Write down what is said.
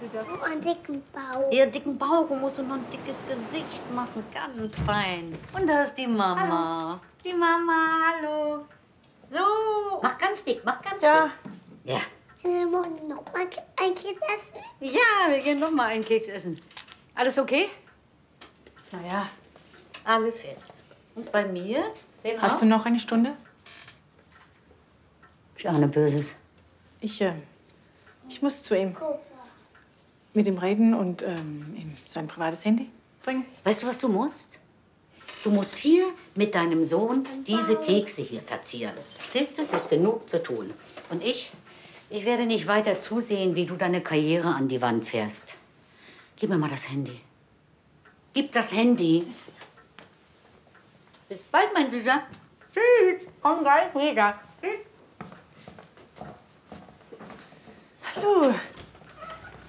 wieder? So einen dicken Bauch. Ja, dicken Bauch und musst du noch ein dickes Gesicht machen. Ganz fein. Und da ist die Mama. Hallo. Die Mama, hallo. So. Mach ganz dick, mach ganz dick. Ja. Wir wollen noch mal ein Keks essen. Ja, wir gehen noch mal einen Keks essen. Alles okay? Na ja. Alle fest. Und bei mir? Den Hast auch? du noch eine Stunde? Ich ahne Böses. Ich muss zu ihm. Mit ihm reden und ihm sein privates Handy bringen. Weißt du, was du musst? Du musst hier mit deinem Sohn diese Kekse hier verzieren. Verstehst du? Du hast genug zu tun. Und ich werde nicht weiter zusehen, wie du deine Karriere an die Wand fährst. Gib mir mal das Handy. Gib das Handy. Bis bald, mein Süßer. Tschüss. Komm gleich wieder. Tschüss. Hallo.